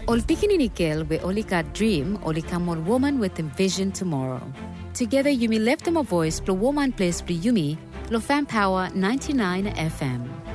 Ol pikininikil we olika dream olika more woman with envision tomorrow. Together you may lift them a voice pro woman place pro yumi lo fan power 99 FM.